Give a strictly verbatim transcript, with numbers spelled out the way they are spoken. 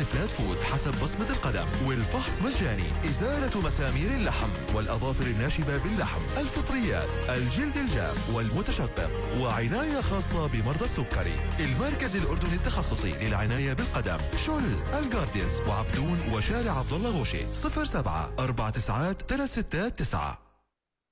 فلات فود حسب بصمة القدم، والفحص مجاني. إزالة مسامير اللحم والأظافر الناشبة باللحم، الفطريات، الجلد الجاف والمتشقق، وعناية خاصة بمرضى السكري. المركز الأردني التخصصي للعناية بالقدم، شل، الجاردينز وعبدون وشارع عبد الله غوشي. صفر سبعة أربعة تسعات ثلاث ستات تسعة.